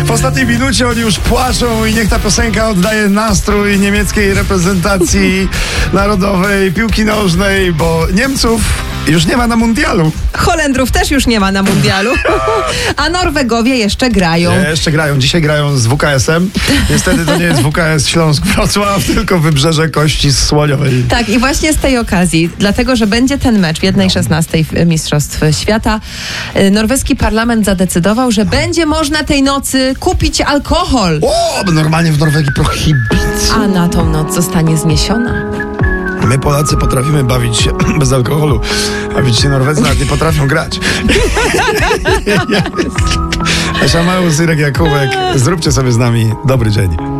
W ostatniej minucie oni już płaczą i niech ta piosenka oddaje nastrój niemieckiej reprezentacji narodowej piłki nożnej, bo Niemców już nie ma na mundialu. Holendrów też już nie ma na mundialu, a Norwegowie jeszcze grają. Jeszcze grają. Dzisiaj grają z WKS-em. Niestety to nie jest WKS Śląsk-Wrocław, tylko Wybrzeże Kości Słoniowej. Tak, i właśnie z tej okazji, dlatego, że będzie ten mecz w 1/16 Mistrzostw Świata, norweski parlament zadecydował, że będzie można tej nocy kupić alkohol. O, bo normalnie w Norwegii prohibicja. A na tą noc zostanie zniesiona. My Polacy potrafimy bawić się bez alkoholu, a widzicie, Norwedzy nawet nie potrafią grać. Szamał, Syrek, Jakubek, zróbcie sobie z nami dobry dzień.